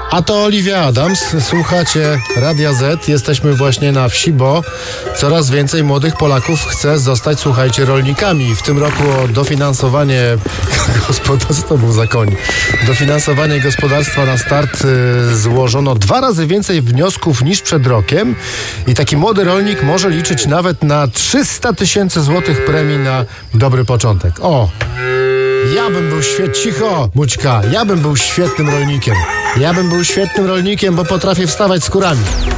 A to Olivia Adams, słuchacie Radia Z, jesteśmy właśnie na wsi, bo coraz więcej młodych Polaków chce zostać, słuchajcie, rolnikami. W tym roku o dofinansowanie gospodarstwa, to był za koń, dofinansowanie gospodarstwa na start złożono 2 razy więcej wniosków niż przed rokiem i taki młody rolnik może liczyć nawet na 300 000 złotych premii na dobry początek. O! Ja bym był cicho, Mućka, ja bym był świetnym rolnikiem. Ja bym był świetnym rolnikiem, bo potrafię wstawać z kurami.